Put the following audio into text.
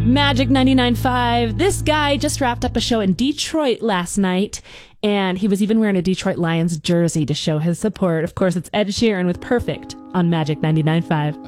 Magic 99.5. This guy just wrapped up a show in Detroit last night, and he was even wearing a Detroit Lions jersey to show his support. Of course, it's Ed Sheeran with Perfect on Magic 99.5.